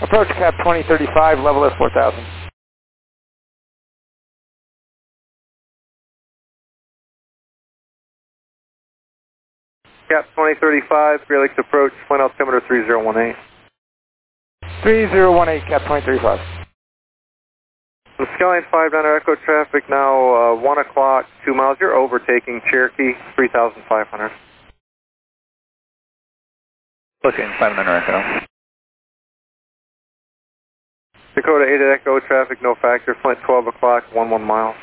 Approach cap 2035, level at 4,000. Cap 2035, Great Lakes approach, flight altimeter 3018. 3018, cap 2035. From Skyline 59 Echo traffic now 1 o'clock, 2 miles. You're overtaking Cherokee, 3,500. Pushing 59 Echo. Dakota 8 at Echo traffic, no factor, flight 12 o'clock, 11 miles.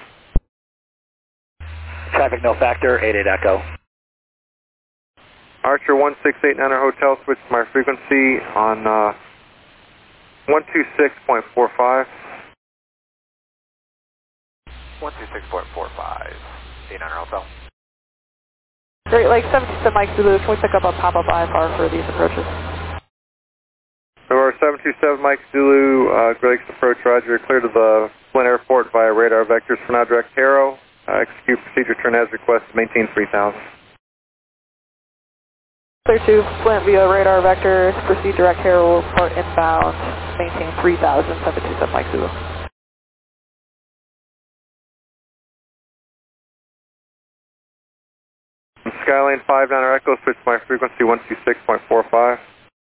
Traffic no factor, 8 at Echo. Archer 1689 Hotel, switch to my frequency on 126.45. 126.45, 89 Hotel. Great Lakes 727 Mike Zulu, can we pick up a pop-up IFR for these approaches? November 727 Mike Zulu, Great Lakes approach, roger, clear to the Flint Airport via radar vectors for now direct Haro. Execute procedure turn as requested, maintain 3000. Clear to Flint via radar vector, proceed direct Haro, report inbound, maintain 3000, 727 Mike Zulu. Skyline 59 Echo, switch to my frequency 126.45.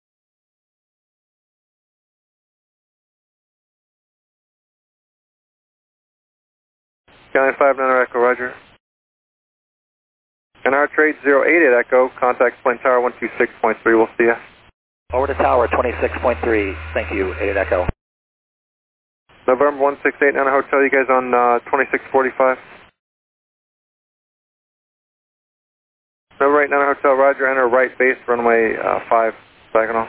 Skyline 59 Echo, roger. And our trade 08 at Echo, contact plane tower 126.3, we'll see ya. Over to tower 26.3, thank you, 8 at Echo. November 1689 Hotel, you guys on 2645? November 89 Hotel, roger, enter right base, runway 5, Saginaw.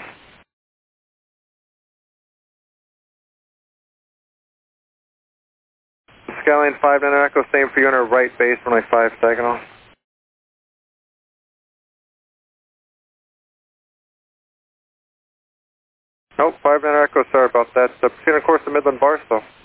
Skyline 59 Echo, same for you, enter right base, runway 5, Saginaw. Nope, 59 Echo, sorry about that. Proceed on course to Midland Barstow.